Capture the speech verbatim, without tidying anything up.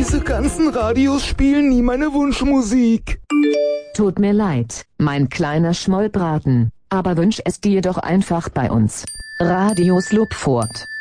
Diese ganzen Radios spielen nie meine Wunschmusik. Tut mir leid, mein kleiner Schmollbraten, aber wünsch es dir doch einfach bei uns. Radio Slupfort.